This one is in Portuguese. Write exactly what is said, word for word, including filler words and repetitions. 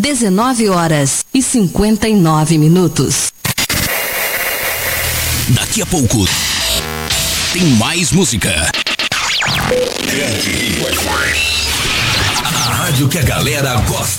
dezenove horas e cinquenta e nove minutos. Daqui a pouco tem mais música. A rádio que a galera gosta.